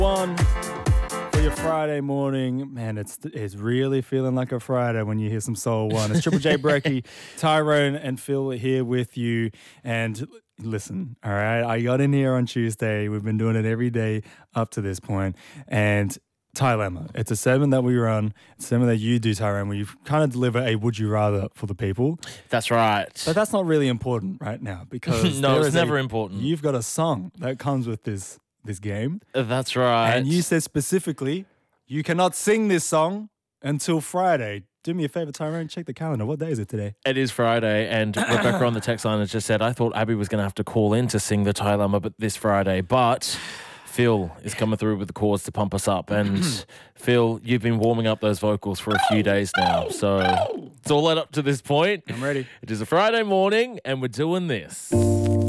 One for your Friday morning. Man, it's really feeling like a Friday when you hear some Soul One. It's Triple J Brecky, Tyrone and Phil here with you. And listen, all right, I got in here on Tuesday. We've been doing it every day up to this point. And Tylemma. It's a segment that we run. It's a segment that you do, Tyrone, where you kind of deliver a would you rather for the people. That's right. But that's not really important right now because no, it's never important. You've got a song that comes with this game. That's right. And you said specifically, you cannot sing this song until Friday. Do me a favor, Tyrone, check the calendar. What day is it today? It is Friday, and Rebecca on the text line has just said, I thought Abby was going to have to call in to sing the Tylemma but this Friday, but Phil is coming through with the chords to pump us up. And Phil, you've been warming up those vocals for a few days now, so it's all led up to this point. I'm ready. It is a Friday morning, and we're doing this.